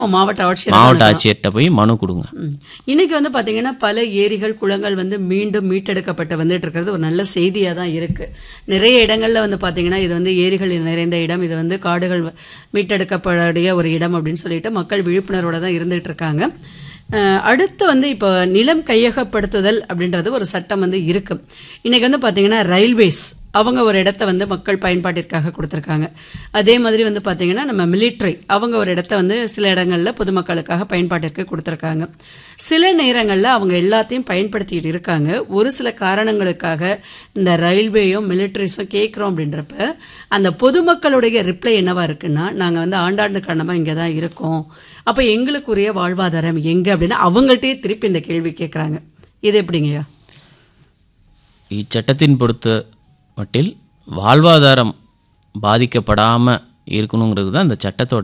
மாவட்ட மாவட்ட ஆட்சியர்கிட்ட போய் மனு கொடுங்க. இன்னைக்கு வந்து பாத்தீங்கன்னா பல ஏரிகள் குளங்கள் வந்து மீண்டும் மீட்டெடுக்கப்பட்டு வந்துட்டு இருக்கிறது ஒரு நல்ல செய்தியா தான் இருக்கு. நிறைய இடங்கள்ல வந்து பாத்தீங்கன்னா இது வந்து ஏரிகள் நிறைந்த இடம், இது வந்து காடுகள் மீட்டெடுக்கப்படைய ஒரு இடம் அப்படின்னு சொல்லிட்டு மக்கள் விழிப்புணர்வோட தான் இருந்துட்டு இருக்காங்க. அடுத்து வந்து இப்போ நிலம் கையகப்படுத்துதல் அப்படின்றது ஒரு சட்டம் வந்து இருக்கு. இன்னைக்கு வந்து பாத்தீங்கன்னா ரயில்வேஸ் அவங்க ஒரு இடத்த வந்து மக்கள் பயன்பாட்டிற்காக கொடுத்துருக்காங்க. அதே மாதிரி வந்து பாத்தீங்கன்னா நம்ம மிலிட்ரி அவங்க ஒரு இடத்த வந்து சில இடங்கள்ல பொதுமக்களுக்காக பயன்பாட்டிற்கு கொடுத்துருக்காங்க. சில நேரங்கள்ல அவங்க எல்லாத்தையும் பயன்படுத்திட்டு இருக்காங்க. ஒரு சில காரணங்களுக்காக இந்த ரயில்வேயும் மிலிட்ரிஸும் கேட்குறோம் அப்படின்றப்ப அந்த பொதுமக்களுடைய ரிப்ளை என்னவா இருக்குன்னா, நாங்க வந்து ஆண்டாண்டு காரணமா இங்கே தான் இருக்கோம், அப்ப எங்களுக்குரிய வாழ்வாதாரம் எங்க அப்படின்னு அவங்கள்ட்டயே திருப்பி இந்த கேள்வி கேட்குறாங்க. இது எப்படிங்கய்யா? இச்சட்டத்தின் பொறுத்த மட்டில் வாழ்வாதாரம் பாதிக்கப்படாம இருக்கணுங்கிறது தான் இந்த சட்டத்தோட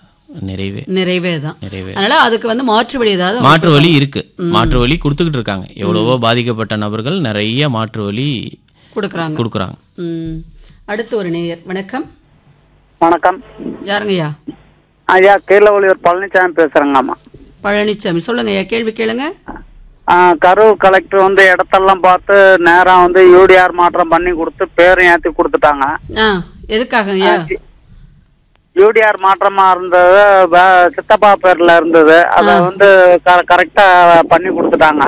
நிறைவே தான். அதனால அதுக்கு வந்து மாற்று வழி ஏதாவது மாற்று வழி இருக்கு. மாற்று வழி கொடுத்துக்கிட்டு இருக்காங்க. எவ்வளவோ பாதிக்கப்பட்ட நபர்கள் நிறைய மாற்று வழி கொடுக்குறாங்க. அடுத்து ஒரு நேயர். வணக்கம். வணக்கம். யாருங்கய்யா? ஐயா கீழவழியூர் பழனிசாமி பேசுறேங்கம்மா. பழனிசாமி சொல்லுங்க ஐயா, கேள்வி கேளுங்க. கரூர் கலெக்டர் வந்து இடத்தெல்லாம் பார்த்து நேரம் வந்து யூடிஆர் மாற்றம் பண்ணி கொடுத்து பேரும் ஏற்றி கொடுத்துட்டாங்க. எதுக்காக? யூடிஆர் மாற்றமா இருந்தது சித்தப்பா பேர்ல இருந்தது, அத வந்து கரெக்டா பண்ணி கொடுத்துட்டாங்க.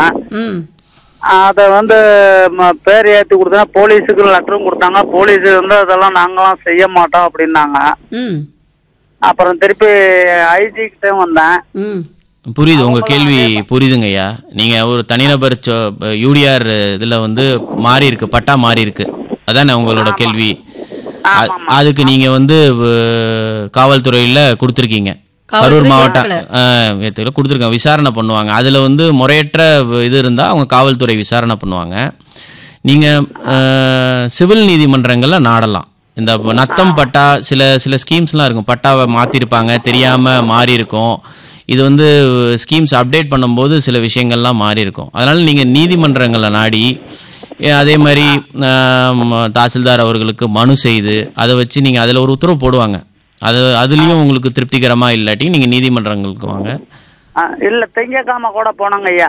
அத வந்து பேர் ஏற்றி கொடுத்தா போலீஸுக்கு லெட்டரும் கொடுத்தாங்க. போலீஸ் வந்து அதெல்லாம் நாங்களாம் செய்ய மாட்டோம் அப்படின்னாங்க. அப்புறம் திருப்பி ஐஜி கிட்டே வந்தேன். புரியுது, உங்க கேள்வி புரியுதுங்க ஐயா. நீங்க ஒரு தனிநபர் யூடிஆர் இதுல வந்து மாறி இருக்கு, பட்டா மாறி இருக்கு, அதானே உங்களோட கேள்வி? அதுக்கு நீங்க வந்து காவல்துறையில கொடுத்துருக்கீங்க. கரூர் மாவட்ட கொடுத்துருக்காங்க, விசாரணை பண்ணுவாங்க. அதுல வந்து முறையற்ற இது இருந்தா அவங்க காவல்துறை விசாரணை பண்ணுவாங்க. நீங்க சிவில் நீதிமன்றங்கள்ல நாடலாம். இந்த நத்தம் பட்டா சில ஸ்கீம்ஸ்லாம் இருக்கும், பட்டாவை மாத்திருப்பாங்க, தெரியாம மாறி இருக்கும். இது வந்து ஸ்கீம்ஸ் அப்டேட் பண்ணும்போது சில விஷயங்கள்லாம் மாறி இருக்கும். அதனால நீங்க நீதிமன்றங்களை நாடி, அதே மாதிரி தாசில்தார் அவர்களுக்கு மனு செய்து அதை வச்சு நீங்க அதுல ஒரு உத்தரவு போடுவாங்க. அதுலயும் உங்களுக்கு திருப்திகரமா இல்லாட்டி நீங்க நீதிமன்றங்களுக்கு வாங்க. இல்ல திங்கக்காம கூட போனாங்க ஐயா.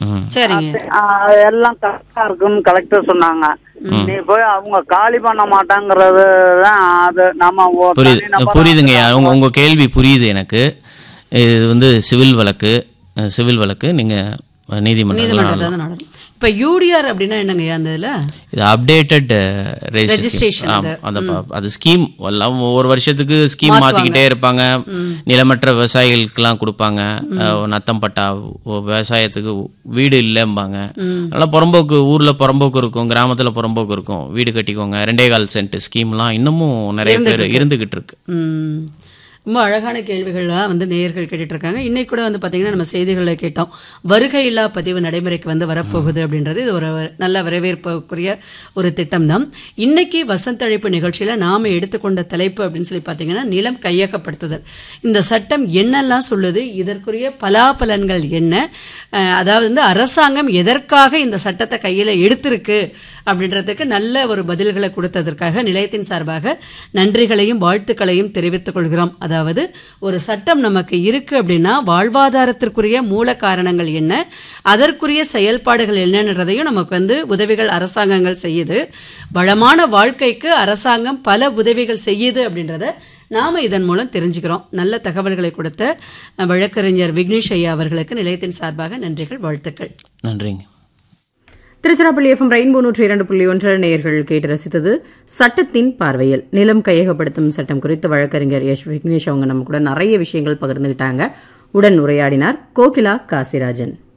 எல்லாம் கரெக்டா இருக்குன்னு கலெக்டர் சொன்னாங்க. நீ போய் அவங்க காலி பண்ண மாட்டாங்கிறது தான் அது. நம்ம புரியுதுங்க ஐயா, உங்க கேள்வி புரியுது எனக்கு. இது வந்து சிவில் வழக்கு நீங்க நீதிமன்றம். இப்ப யூடிஆர் அப்படின்னா என்னங்க அந்த இதுல? இது அப்டேட்டட் ரெஜிஸ்ட்ரேஷன். அது ஸ்கீம் எல்லாம் ஒவ்வொரு வருஷத்துக்கு ஸ்கீம் மாத்திக்கிட்டே இருப்பாங்க. நிலமற்ற விவசாயிகளுக்கெல்லாம் கொடுப்பாங்க. நத்தம் பட்டா விவசாயத்துக்கு வீடு இல்லைம்பாங்க. நல்லா புறம்போக்கு, ஊர்ல புறம்போக்கு இருக்கும், கிராமத்துல புறம்போக்கு இருக்கும், வீடு கட்டிக்கோங்க, 2.25 சென்ட் ஸ்கீம்லாம் இன்னமும் நிறைய பேர் இருந்துகிட்டு இருக்கு. ரொம்ப அழகான கேள்விகள்லாம் வந்து நேயர்கள் கேட்டுட்டு இருக்காங்க. இன்னைக்கு கூட வந்து பாத்தீங்கன்னா நம்ம செய்திகளில் கேட்டோம், வருகையில்லா பதிவு நடைமுறைக்கு வந்து வரப்போகுது அப்படின்றது. இது ஒரு நல்ல வரவேற்புக்குரிய ஒரு திட்டம் தான். இன்னைக்கு வசந்தழைப்பு நிகழ்ச்சியில நாம எடுத்துக்கொண்ட தலைப்பு அப்படின்னு சொல்லி பாத்தீங்கன்னா நிலம் கையகப்படுத்துதல். இந்த சட்டம் என்னெல்லாம் சொல்லுது, இதற்குரிய பலாபலன்கள் என்ன, அதாவது வந்து அரசாங்கம் எதற்காக இந்த சட்டத்தை கையில எடுத்திருக்கு அப்படின்றதுக்கு நல்ல ஒரு பதில்களை கொடுத்ததற்காக நிலையத்தின் சார்பாக நன்றிகளையும் வாழ்த்துக்களையும் தெரிவித்துக் கொள்கிறோம். அதாவது ஒரு சட்டம் நமக்கு இருக்கு அப்படின்னா வாழ்வாதாரத்திற்குரிய மூல காரணங்கள் என்ன, அதற்குரிய செயல்பாடுகள் என்னன்றதையும் நமக்கு வந்து உதவிகள் அரசாங்கங்கள் செய்யுது. வளமான வாழ்க்கைக்கு அரசாங்கம் பல உதவிகள் செய்யுது அப்படின்றத நாம இதன் மூலம் தெரிஞ்சுக்கிறோம். நல்ல தகவல்களை கொடுத்த வழக்கறிஞர் விக்னேஷ் ஐயா அவர்களுக்கு நிலையத்தின் சார்பாக நன்றிகள், வாழ்த்துக்கள். நன்றிங்க. திருச்சிராப்பள்ளி எஃப்எம் ரெயின்போ 102.1 நேயர்கள் கேட்டு ரசித்தது சட்டத்தின் பார்வையில். நிலம் கையகப்படுத்தும் சட்டம் குறித்து வழக்கறிஞர் விக்னேஷ் அவங்க நம்ம கூட நிறைய விஷயங்கள் பகிர்ந்துகிட்டாங்க. உடன் உரையாடினார் கோகிலா காசிராஜன்.